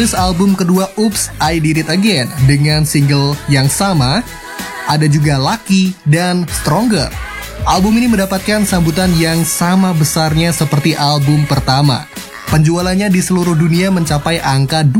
Album kedua Oops, I Did It Again dengan single yang sama, ada juga Lucky dan Stronger. Album ini mendapatkan sambutan yang sama besarnya seperti album pertama. Penjualannya di seluruh dunia mencapai angka